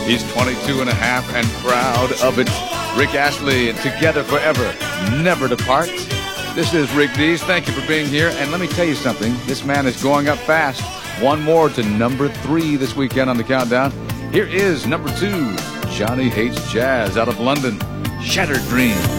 He's 22 and a half and proud of it. Rick Astley and Together Forever, Never Depart. This is Rick Dees. Thank you for being here. And let me tell you something. This man is going up fast. One more to number 3 this weekend on the countdown. Here is number 2, Johnny Hates Jazz out of London, Shattered Dreams.